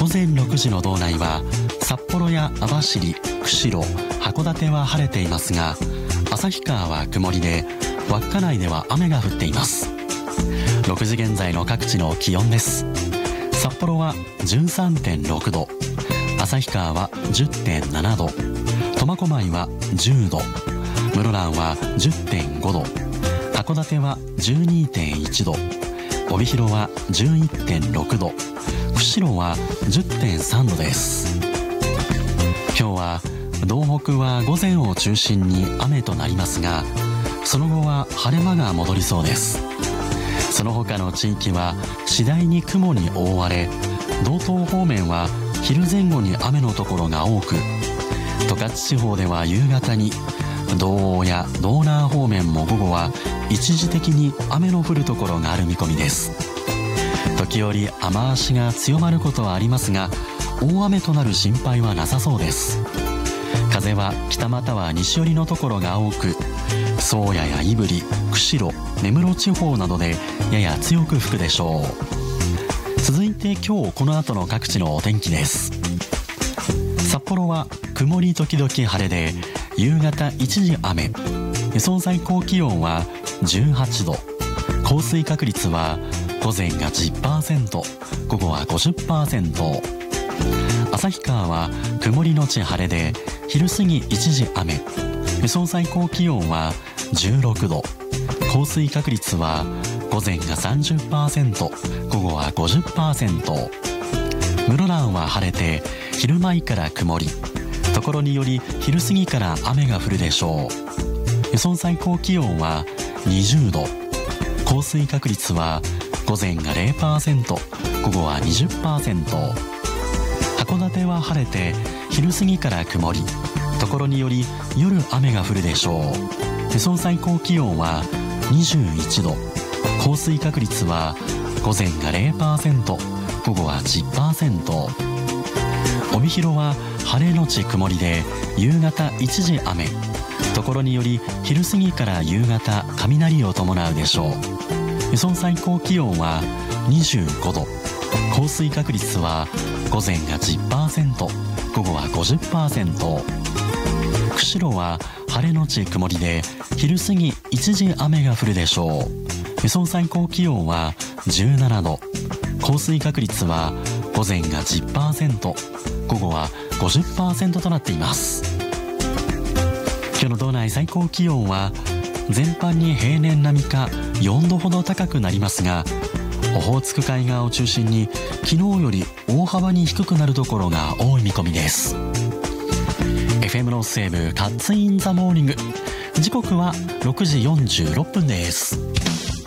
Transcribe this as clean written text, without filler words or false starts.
前6時の道内は札幌や網走、釧路、函館は晴れていますが、旭川は曇りで稚内では雨が降っています。6時現在の各地の気温です。札幌は 13.6 度、旭川は 10.7 度、苫小牧は10度、室蘭は 10.5 度、函館は 12.1 度、帯広は 11.6 度、釧路は 10.3 度です。今日は道北は午前を中心に雨となりますが、その後は晴れ間が戻りそうです。その他の地域は次第に雲に覆われ、道東方面は昼前後に雨のところが多く、十勝地方では夕方に、道央や道南方面も午後は一時的に雨の降るところがある見込みです。時折雨足が強まることはありますが、大雨となる心配はなさそうです。風は北または西寄りのところが多く、宗谷や胆振、釧路、根室地方などでやや強く吹くでしょう。続いて今日この後の各地のお天気です。札幌は曇り時々晴れで、夕方一時雨、予想最高気温は18度、降水確率は午前が 10%、午後は 50%。 旭川は曇りのち晴れで、昼過ぎ一時雨、予想最高気温は16度、降水確率は午前が 30%、午後は 50%。 室蘭は晴れて昼前から曇り、ところにより昼過ぎから雨が降るでしょう。予想最高気温は20度、降水確率は午前が 0%、午後は 20%。 函館は晴れて昼過ぎから曇り、ところにより夜雨が降るでしょう。予想最高気温は21度、降水確率は午前が 0%、午後は 10%。 帯広は晴れのち曇りで、夕方一時雨、ところにより昼過ぎから夕方雷を伴うでしょう。予想最高気温は25度、降水確率は午前が 10%、午後は 50%。 釧路は晴れのち曇りで、昼過ぎ一時雨が降るでしょう。予想最高気温は17度、降水確率は午前が 10%、午後は 50% となっています。今日の道内最高気温は全般に平年並みか4度ほど高くなりますが、オホーツク海側を中心に昨日より大幅に低くなるところが多い見込みです。 FM ノースセーブカッツインザモーニング、時刻は6時46分です。